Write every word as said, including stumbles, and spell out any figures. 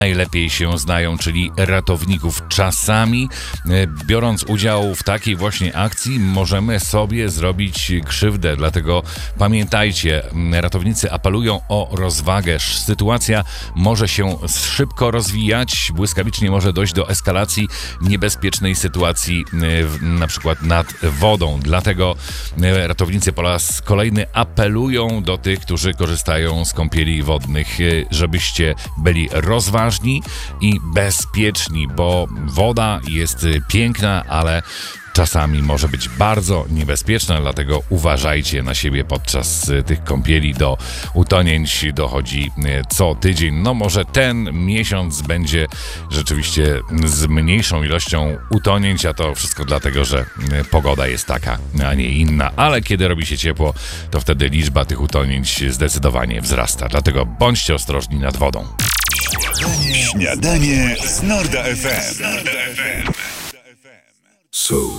najlepiej się znają, czyli ratowników. Czasami biorąc udział w takiej właśnie akcji możemy sobie zrobić krzywdę, dlatego pamiętajcie, ratownicy apelują o rozwagę. Sytuacja może się szybko rozwijać, błyskawicznie może dojść do eskalacji niebezpiecznej sytuacji, na przykład nad wodą. Dlatego ratownicy po raz kolejny apelują do tych, którzy korzystają z kąpieli wodnych, żebyście byli rozważni i bezpieczni, bo woda jest piękna, ale czasami może być bardzo niebezpieczna, dlatego uważajcie na siebie podczas tych kąpieli. Do utonięć dochodzi co tydzień. No może ten miesiąc będzie rzeczywiście z mniejszą ilością utonięć, a to wszystko dlatego, że pogoda jest taka, a nie inna. Ale kiedy robi się ciepło, to wtedy liczba tych utonięć zdecydowanie wzrasta. Dlatego bądźcie ostrożni nad wodą. Śniadanie z Norda F M. Soul